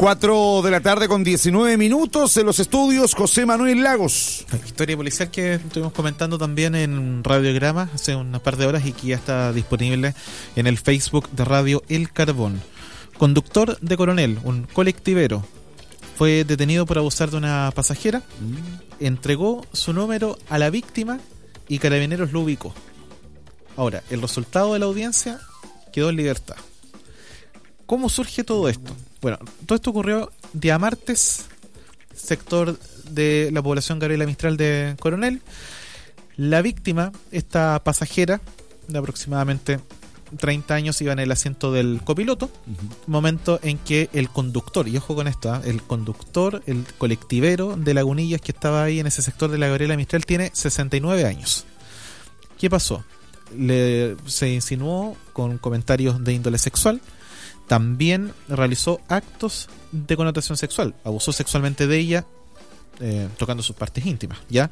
4 de la tarde con 19 minutos en los estudios José Manuel Lagos. Historia policial que estuvimos comentando también en Radiograma hace unas par de horas y que ya está disponible en el Facebook de Radio El Carbón. Conductor de Coronel, un colectivero, fue detenido por abusar de una pasajera, entregó su número a la víctima y Carabineros lo ubicó. Ahora, el resultado de la audiencia quedó en libertad. ¿Cómo surge todo esto? Bueno, todo esto ocurrió día martes, sector de la población Gabriela Mistral de Coronel. La víctima, esta pasajera de aproximadamente 30 años, iba en el asiento del copiloto, momento en que el conductor, y ojo con esto, el conductor, el colectivero de Lagunillas que estaba ahí en ese sector de la Gabriela Mistral, tiene 69 años. ¿Qué pasó? Se insinuó con comentarios de índole sexual. También realizó actos de connotación sexual, abusó sexualmente de ella, tocando sus partes íntimas, ¿ya?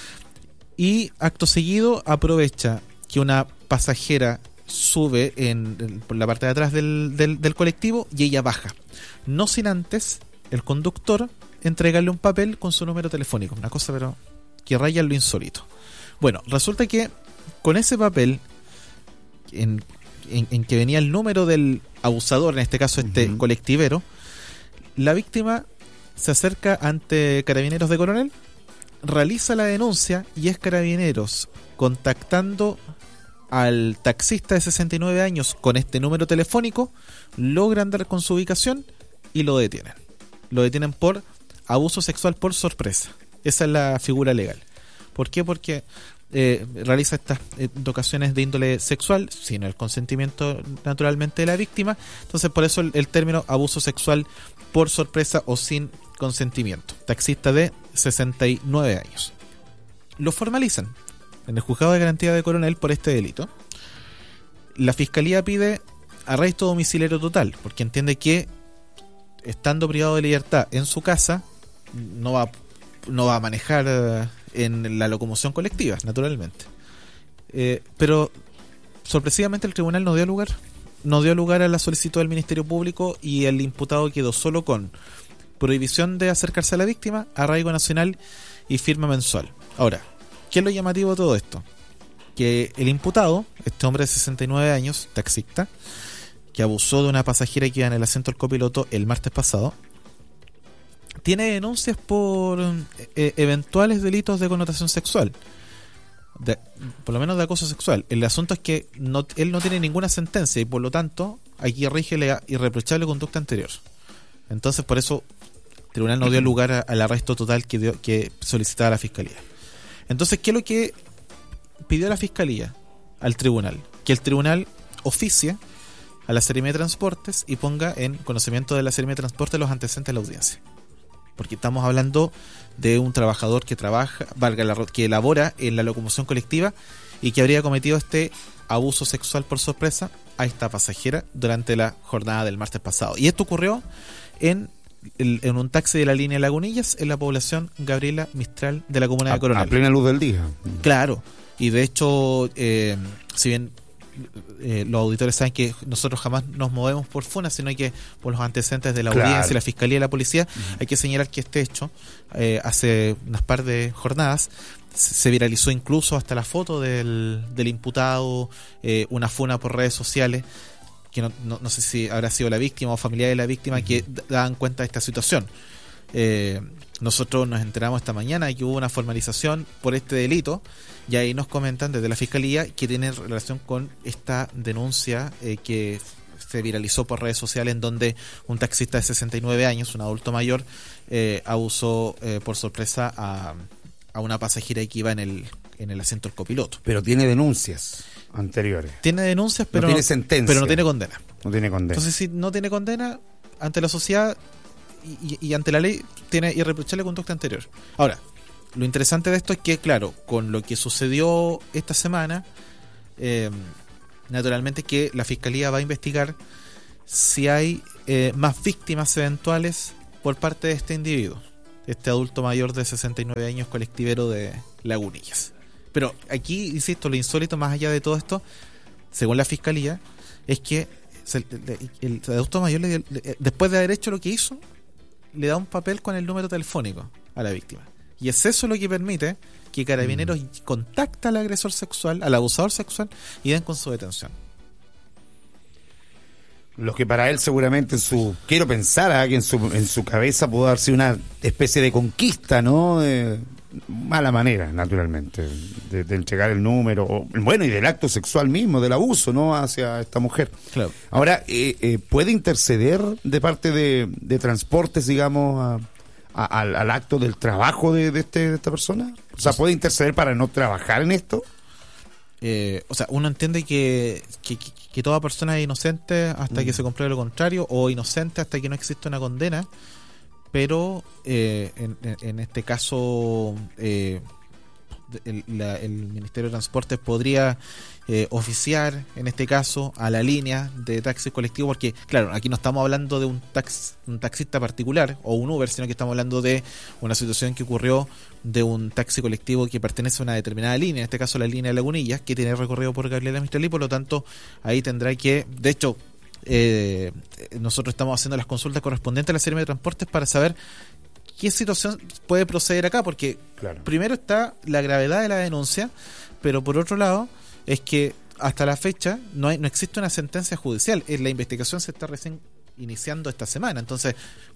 Y acto seguido aprovecha que una pasajera sube por la parte de atrás del colectivo y ella baja, no sin antes el conductor entregarle un papel con su número telefónico, una cosa pero que raya en lo insólito. Bueno, resulta que con ese papel en que venía el número del abusador, en este caso colectivero, la víctima se acerca ante Carabineros de Coronel, realiza la denuncia y es Carabineros contactando al taxista de 69 años con este número telefónico, logran dar con su ubicación y lo detienen. Lo detienen por abuso sexual por sorpresa. Esa es la figura legal. ¿Por qué? Porque realiza estas ocasiones de índole sexual sin el consentimiento naturalmente de la víctima. Entonces por eso el término abuso sexual por sorpresa o sin consentimiento. Taxista de 69 años. Lo formalizan en el juzgado de garantía de Coronel por este delito. La fiscalía pide arresto domiciliario total porque entiende que estando privado de libertad en su casa no va a manejar en la locomoción colectiva, naturalmente. Pero sorpresivamente el tribunal no dio lugar a la solicitud del Ministerio Público y el imputado quedó solo con prohibición de acercarse a la víctima, arraigo nacional y firma mensual. Ahora, ¿qué es lo llamativo de todo esto? Que el imputado, este hombre de 69 años, taxista, que abusó de una pasajera que iba en el asiento del copiloto el martes pasado, tiene denuncias por eventuales delitos de connotación sexual, por lo menos de acoso sexual. El asunto es que él no tiene ninguna sentencia y por lo tanto aquí rige la irreprochable conducta anterior. Entonces por eso el tribunal no dio lugar al arresto total que solicitaba la fiscalía. Entonces, ¿qué es lo que pidió la fiscalía al tribunal? Que el tribunal oficie a la Seremía de Transportes y ponga en conocimiento de la Seremía de Transportes los antecedentes de la audiencia. Porque estamos hablando de un trabajador que que elabora en la locomoción colectiva y que habría cometido este abuso sexual por sorpresa a esta pasajera durante la jornada del martes pasado. Y esto ocurrió en un taxi de la línea Lagunillas en la población Gabriela Mistral de la comuna de Coronel. A plena luz del día. Claro, y de hecho, si bien los auditores saben que nosotros jamás nos movemos por FUNA, sino que por los antecedentes de la audiencia, la fiscalía y la policía, hay que señalar que este hecho, hace unas par de jornadas, se viralizó incluso hasta la foto del imputado, una FUNA por redes sociales, que no sé si habrá sido la víctima o familiar de la víctima que daban cuenta de esta situación. Nosotros nos enteramos esta mañana de que hubo una formalización por este delito y ahí nos comentan desde la fiscalía que tiene relación con esta denuncia que se viralizó por redes sociales en donde un taxista de 69 años, un adulto mayor, abusó por sorpresa a una pasajera que iba en el asiento del copiloto. Pero tiene denuncias anteriores. Tiene denuncias, pero no tiene sentencia. Pero no tiene condena. No tiene condena. Entonces, si no tiene condena, ante la sociedad y ante la ley, tiene irreprochable conducta anterior. Ahora, lo interesante de esto es que, claro, con lo que sucedió esta semana, naturalmente que la fiscalía va a investigar si hay más víctimas eventuales por parte de este individuo, este adulto mayor de 69 años colectivero de Lagunillas. Pero aquí, insisto, lo insólito más allá de todo esto, según la fiscalía, es que el adulto mayor después de haber hecho lo que hizo, le da un papel con el número telefónico a la víctima. Y es eso lo que permite que Carabineros contacte al agresor sexual, al abusador sexual, y den con su detención. Lo que para él seguramente quiero pensar que en su cabeza pudo haber sido una especie de conquista, ¿no? De mala manera, naturalmente, de entregar el número, y del acto sexual mismo, del abuso, ¿no? Hacia esta mujer. Claro. Ahora, ¿puede interceder de parte de transportes, digamos, al acto del trabajo de esta persona? O sea, ¿puede interceder para no trabajar en esto? Uno entiende que toda persona es inocente hasta que se compruebe lo contrario, o inocente hasta que no existe una condena, pero en este caso el Ministerio de Transportes podría oficiar, en este caso, a la línea de taxis colectivos, porque, claro, aquí no estamos hablando de un taxista particular o un Uber, sino que estamos hablando de una situación que ocurrió de un taxi colectivo que pertenece a una determinada línea, en este caso la línea de Lagunillas, que tiene recorrido por Gabriela Mistral, y por lo tanto ahí tendrá que, de hecho, nosotros estamos haciendo las consultas correspondientes a la serie de transportes para saber qué situación puede proceder acá, porque claro, primero está la gravedad de la denuncia, pero por otro lado es que hasta la fecha no existe una sentencia judicial. La investigación se está recién iniciando esta semana, entonces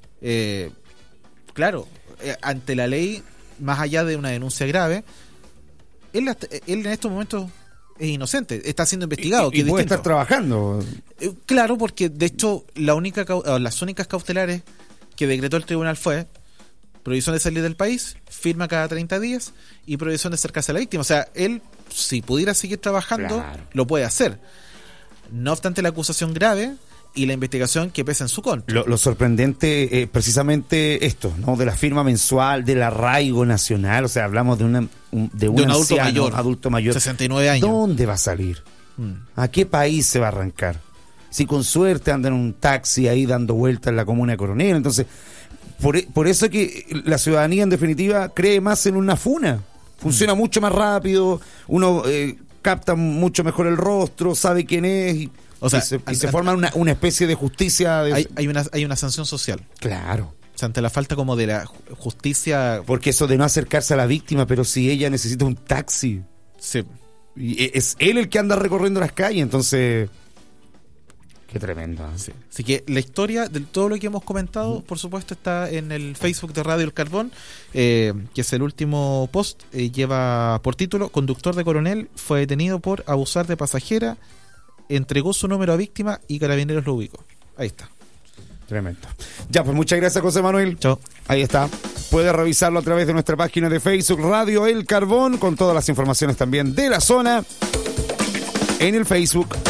claro, ante la ley, más allá de una denuncia grave, él en estos momentos es inocente, está siendo investigado. Y puede estar trabajando. Claro, porque de hecho las únicas cautelares que decretó el tribunal fue prohibición de salir del país, firma cada 30 días y prohibición de acercarse a la víctima. O sea, él, si pudiera seguir trabajando, claro, lo puede hacer. No obstante, la acusación grave y la investigación que pesa en su contra. Lo sorprendente es precisamente esto, ¿no? De la firma mensual, del arraigo nacional. O sea, hablamos de un adulto mayor, 69 años. ¿Dónde va a salir? ¿A qué país se va a arrancar? Si con suerte anda en un taxi ahí dando vueltas en la comuna de Coronel. Entonces, por eso es que la ciudadanía, en definitiva, cree más en una funa. Funciona mucho más rápido, uno capta mucho mejor el rostro, sabe quién es, y se forma una especie de justicia. Hay una sanción social. Claro. O sea, ante la falta como de la justicia. Porque eso de no acercarse a la víctima, pero si ella necesita un taxi. Sí. Y es él el que anda recorriendo las calles, entonces... Qué tremendo. Sí. Así que la historia de todo lo que hemos comentado, por supuesto, está en el Facebook de Radio El Carbón, que es el último post. Lleva por título: conductor de Coronel fue detenido por abusar de pasajera, entregó su número a víctima y Carabineros lo ubicó. Ahí está. Tremendo. Ya, pues muchas gracias, José Manuel. Chao. Ahí está. Puede revisarlo a través de nuestra página de Facebook, Radio El Carbón, con todas las informaciones también de la zona en el Facebook